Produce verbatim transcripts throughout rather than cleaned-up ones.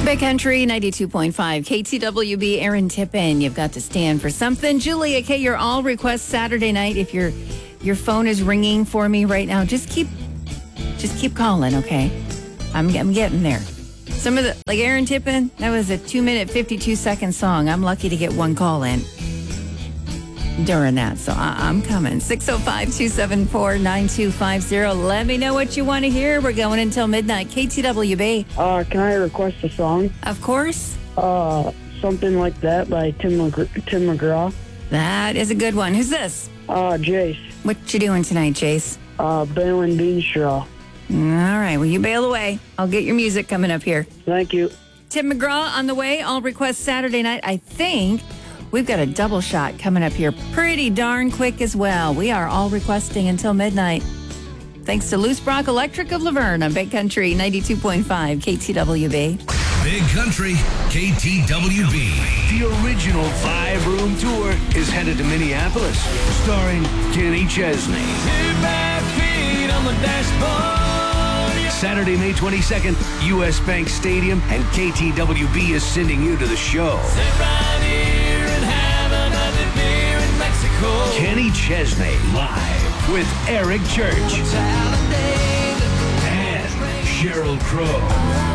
Big Country ninety-two point five, K T W B, Aaron Tippin. You've got to stand for something. Julia K, your all request Saturday night. If your your phone is ringing for me right now, just keep just keep calling, okay? I'm I'm getting there. Some of the, like Aaron Tippin, that was a two minute, fifty-two second song. I'm lucky to get one call in during that, so I, I'm coming. six oh five, two seven four, nine two five zero. Let me know what you want to hear. We're going until midnight. K T W B. Uh, can I request a song? Of course. Uh, Something Like That by Tim, McG- Tim McGraw. That is a good one. Who's this? Uh, Jace. What you doing tonight, Jace? Uh, baling bean straw. All right. Well, you bail away. I'll get your music coming up here. Thank you. Tim McGraw on the way. All request Saturday night. I think we've got a double shot coming up here pretty darn quick as well. We are all requesting until midnight. Thanks to Loose Brock Electric of Laverne on Big Country ninety-two point five K T W B. Big Country, K T W B. The original five-room tour is headed to Minneapolis, starring Kenny Chesney. Two bare feet on the dashboard. Saturday, May twenty-second, U S Bank Stadium, and K T W B is sending you to the show. Sit right here and have another beer in Mexico. Kenny Chesney live with Eric Church and Sheryl Crow.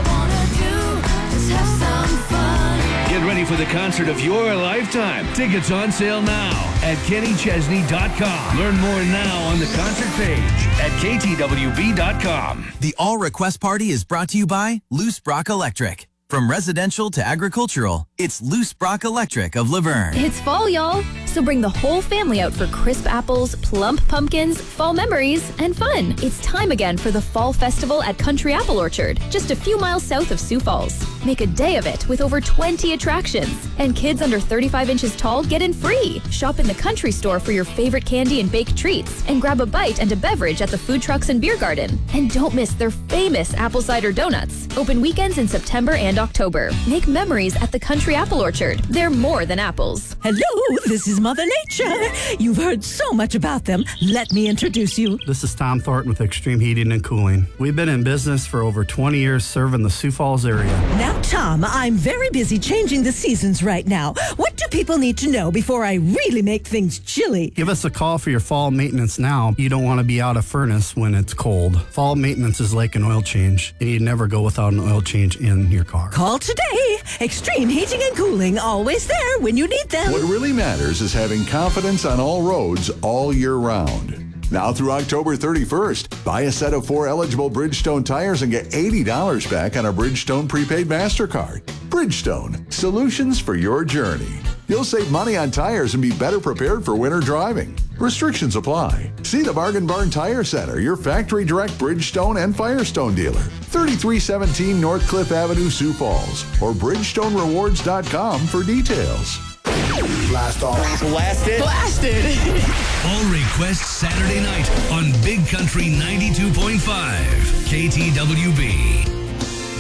Get ready for the concert of your lifetime. Tickets on sale now at kenny chesney dot com. Learn more now on the concert page at k t w b dot com. The All Request Party is brought to you by Loose Brock Electric. From residential to agricultural, it's Loose Brock Electric of Laverne. It's fall, y'all. So bring the whole family out for crisp apples, plump pumpkins, fall memories, and fun. It's time again for the Fall Festival at Country Apple Orchard, just a few miles south of Sioux Falls. Make a day of it with over twenty attractions. And kids under thirty-five inches tall get in free. Shop in the country store for your favorite candy and baked treats. And grab a bite and a beverage at the food trucks and beer garden. And don't miss their famous apple cider donuts. Open weekends in September and October. Make memories at the Country Apple Orchard. They're more than apples. Hello, this is Mother Nature. You've heard so much about them. Let me introduce you. This is Tom Thornton with Extreme Heating and Cooling. We've been in business for over twenty years serving the Sioux Falls area. Now, Tom, I'm very busy changing the seasons right now. What do people need to know before I really make things chilly? Give us a call for your fall maintenance now. You don't want to be out of furnace when it's cold. Fall maintenance is like an oil change, and you never go without an oil change in your car. Call today. Extreme Heating and Cooling, always there when you need them. What really matters is having confidence on all roads all year round. Now through October thirty-first, buy a set of four eligible Bridgestone tires and get eighty dollars back on a Bridgestone prepaid MasterCard. Bridgestone, solutions for your journey. You'll save money on tires and be better prepared for winter driving. Restrictions apply. See the Bargain Barn Tire Center, your factory direct Bridgestone and Firestone dealer. thirty-three seventeen North Cliff Avenue, Sioux Falls, or bridgestone rewards dot com for details. Blast off. Blasted. Blasted. All requests Saturday night on Big Country ninety-two point five K T W B.